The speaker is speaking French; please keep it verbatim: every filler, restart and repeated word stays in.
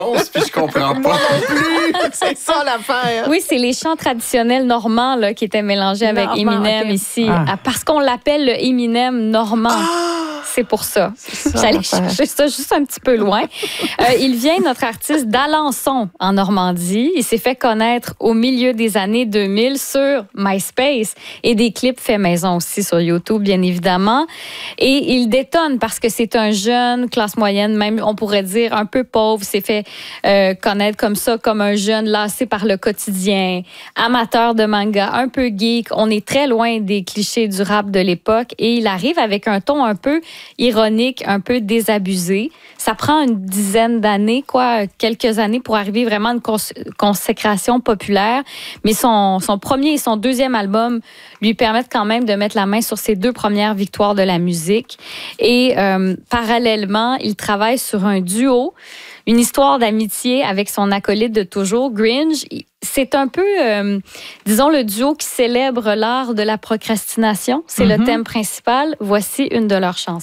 Puis je comprends pas. Moi non plus. C'est ça l'affaire. Oui, c'est les chants traditionnels normands là, qui étaient mélangés avec Normand, Eminem okay. ici. Ah. Parce qu'on l'appelle le Eminem normand. Ah! C'est pour ça. ça J'allais l'affaire. chercher ça juste un petit peu loin. Euh, il vient, notre artiste, d'Alençon, en Normandie. Il s'est fait connaître au milieu des années deux mille sur MySpace et des clips faits maison aussi sur YouTube, bien évidemment. Et il détonne parce que c'est un jeune, classe moyenne, même on pourrait dire un peu pauvre, s'est fait euh, connaître comme ça, comme un jeune lassé par le quotidien, amateur de manga, un peu geek. On est très loin des clichés du rap de l'époque et il arrive avec un ton un peu ironique, un peu désabusé. Ça prend une dizaine d'années, quoi, quelques années pour arriver vraiment à une cons- consécration populaire. Mais son, son premier et son deuxième album lui permettent quand même de mettre la main sur ses deux premières victoires de la musique. Et euh, parallèlement, il travaille sur un duo, une histoire d'amitié avec son acolyte de toujours, Gringe. C'est un peu, euh, disons, le duo qui célèbre l'art de la procrastination. C'est mm-hmm. le thème principal. Voici une de leurs chansons.